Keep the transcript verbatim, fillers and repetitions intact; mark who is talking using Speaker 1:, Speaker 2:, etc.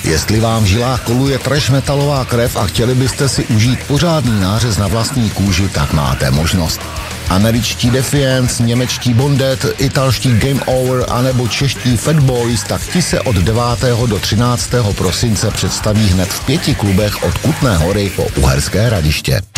Speaker 1: Jestli vám v žilách koluje trash metalová krev a chtěli byste si užít pořádný nářez na vlastní kůži, tak máte možnost. Američtí Defiance, němečtí Bondet, italští Game Over anebo čeští Fat Boys, tak ti se od devátého do třináctého prosince představí hned v pěti klubech od Kutné Hory po Uherské Hradiště.